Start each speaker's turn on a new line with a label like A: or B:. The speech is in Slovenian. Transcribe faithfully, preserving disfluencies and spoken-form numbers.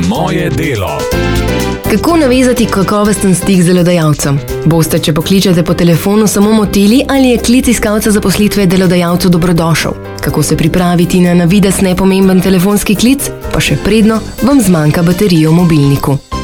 A: Moje delo.
B: Kako navezati kakovosten stik z delodajalcem? Boste, če pokličete po telefonu, samo motili ali je klic iskalca zaposlitve delodajalcu dobrodošel? Kako se pripraviti na navidez nepomemben telefonski klic, pa še predno vam zmanjka baterije v mobilniku?